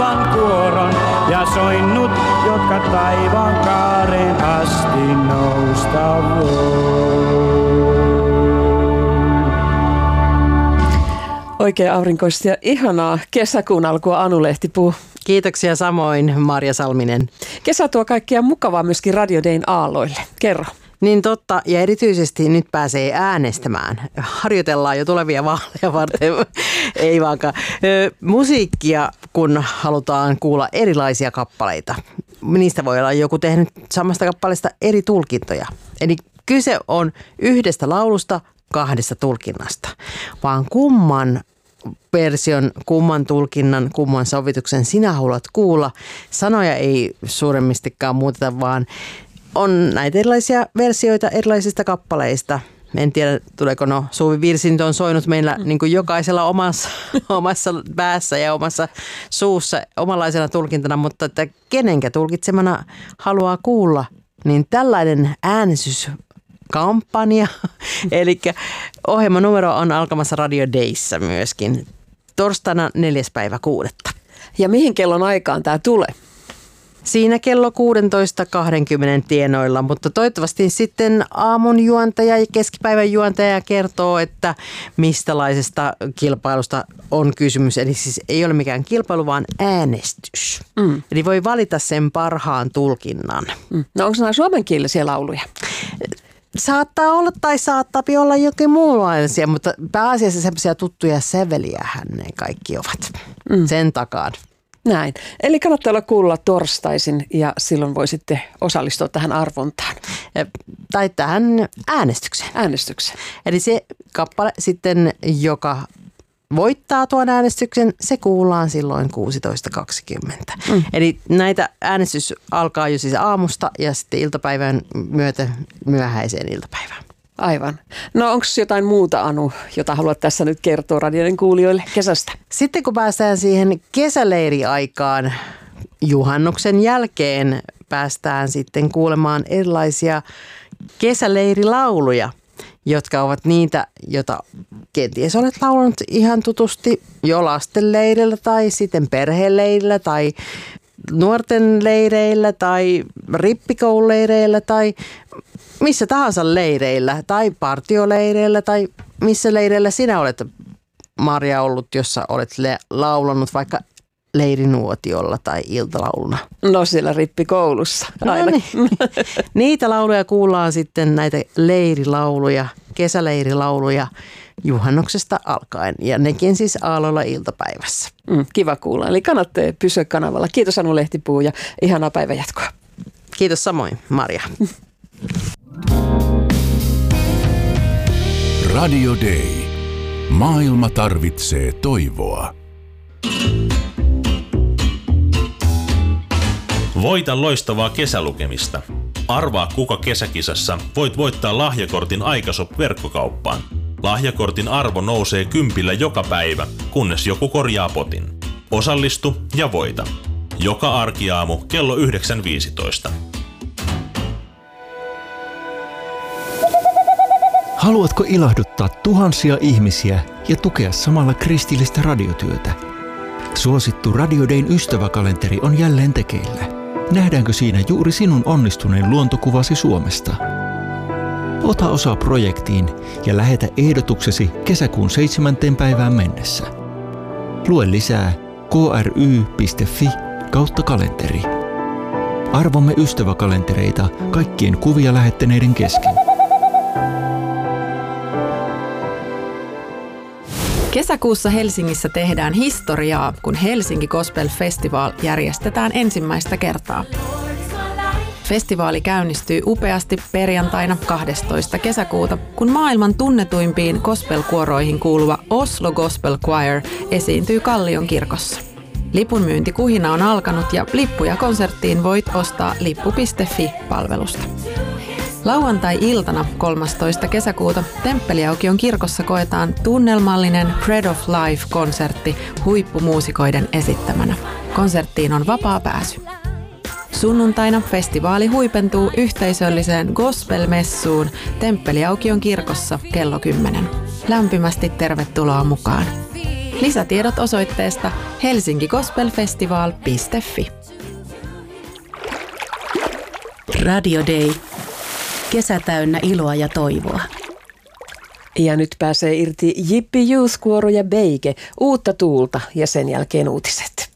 vahvan kuoron ja soinnut, jotka taivaan kaareen asti nousta voi. Oikein aurinkoista ja ihanaa kesäkuun alkua, Anu Lehtipuu. Kiitoksia samoin, Marja Salminen. Kesä tuo kaikkea mukavaa myöskin Radio Dayn aalloille. Kerro. Niin totta, ja erityisesti nyt pääsee äänestämään. Harjoitellaan jo tulevia vaaleja varten, ei vaankaan. Musiikkia, kun halutaan kuulla erilaisia kappaleita. Niistä voi olla joku tehnyt samasta kappaleesta eri tulkintoja. Eli kyse on yhdestä laulusta, kahdesta tulkinnasta, vaan kumman version, kumman tulkinnan, kumman sovituksen sinä haluat kuulla. Sanoja ei suuremmistikaan muuteta, vaan on näitä erilaisia versioita erilaisista kappaleista. En tiedä, tuleeko Suvi Virsi nyt on soinut meillä niin kuin jokaisella omassa päässä ja omassa suussa omanlaisena tulkintana, mutta että kenenkä tulkitsemana haluaa kuulla, niin tällainen äänestyskampanja, eli ohjelman numero on alkamassa Radio Dayssä myöskin torstaina 4.6. Ja mihin kellon aikaan tämä tulee? Siinä kello 16.20 tienoilla, mutta toivottavasti sitten aamun juontaja ja keskipäivän juontaja kertoo, että mistälaisesta kilpailusta on kysymys. Eli siis ei ole mikään kilpailu, vaan äänestys. Eli voi valita sen parhaan tulkinnan. No onko nämä suomenkielisiä lauluja? Saattaa olla tai saattaa olla jokin muunlaisia, mutta pääasiassa semmoisia tuttuja säveliähän ne kaikki ovat sen takaan. Näin. Eli kannattaa olla kuulla torstaisin ja silloin voi sitten osallistua tähän arvontaan. Tai tähän äänestykseen. Eli se kappale sitten, joka voittaa tuon äänestyksen, se kuullaan silloin 16.20. Eli näitä äänestys alkaa jo siis aamusta ja sitten iltapäivän myötä myöhäiseen iltapäivään. Aivan. No onko jotain muuta, Anu, jota haluat tässä nyt kertoa radioiden kuulijoille kesästä? Sitten kun päästään siihen kesäleiriaikaan, juhannuksen jälkeen päästään sitten kuulemaan erilaisia kesäleirilauluja, jotka ovat niitä, joita kenties olet laulanut ihan tutusti jo lastenleirillä tai sitten perheleirillä tai nuorten leireillä tai rippikoululeireillä tai missä tahansa leireillä tai partioleireillä tai missä leireillä sinä olet, Marja, ollut, jossa olet laulanut vaikka leirinuotiolla tai iltalauluna? No siellä rippikoulussa aina. No niin. Niitä lauluja kuullaan sitten, näitä leirilauluja, kesäleirilauluja juhannuksesta alkaen ja nekin siis aalloilla iltapäivässä. Kiva kuulla, eli kannattaa pysyä kanavalla. Kiitos Anu Lehtipuu ja ihanaa päivänjatkoa. Kiitos samoin, Marja. Radio Day. Maailma tarvitsee toivoa. Voita loistavaa kesälukemista. Arvaa kuka kesäkisassa voit voittaa lahjakortin Aikashop-verkkokauppaan. Lahjakortin arvo nousee 10 joka päivä, kunnes joku korjaa potin. Osallistu ja voita. Joka arkiaamu kello 9.15. Haluatko ilahduttaa tuhansia ihmisiä ja tukea samalla kristillistä radiotyötä? Suosittu Radio Dayn ystäväkalenteri on jälleen tekeillä. Nähdäänkö siinä juuri sinun onnistuneen luontokuvasi Suomesta? Ota osaa projektiin ja lähetä ehdotuksesi kesäkuun 7. päivään mennessä. Lue lisää kry.fi/kalenteri. Arvomme ystäväkalentereita kaikkien kuvia lähettäneiden kesken. Kesäkuussa Helsingissä tehdään historiaa, kun Helsinki Gospel Festival järjestetään ensimmäistä kertaa. Festivaali käynnistyy upeasti perjantaina 12. kesäkuuta, kun maailman tunnetuimpiin gospel-kuoroihin kuuluva Oslo Gospel Choir esiintyy Kallion kirkossa. Lipunmyyntikuhina on alkanut ja lippuja konserttiin voit ostaa lippu.fi-palvelusta. Lauantai-iltana 13. kesäkuuta Temppeliaukion kirkossa koetaan tunnelmallinen Bread of Life-konsertti huippumuusikoiden esittämänä. Konserttiin on vapaa pääsy. Sunnuntaina festivaali huipentuu yhteisölliseen gospel-messuun Temppeliaukion kirkossa kello 10. Lämpimästi tervetuloa mukaan. Lisätiedot osoitteesta helsinkigospelfestival.fi. Radio Day. Kesä täynnä iloa ja toivoa. Ja nyt pääsee irti Jippi Youth-kuoro ja Beike, uutta tuulta ja sen jälkeen uutiset.